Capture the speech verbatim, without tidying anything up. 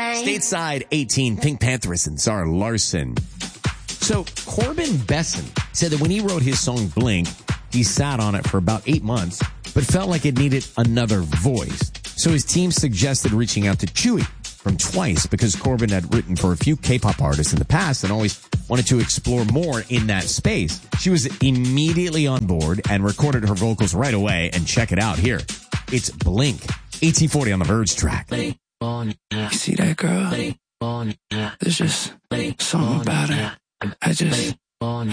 Stateside eighteen, Pink Panthers and Zara Larson. So Corbin Besson said that when he wrote his song Blink, he sat on it for about eight months, but felt like it needed another voice. So his team suggested reaching out to Chewy from Twice because Corbin had written for a few K-pop artists in the past and always wanted to explore more in that space. She was immediately on board and recorded her vocals right away. And check it out here. It's Blink. eighteen forty on the Verge track. You see that girl? There's just something about her. I just...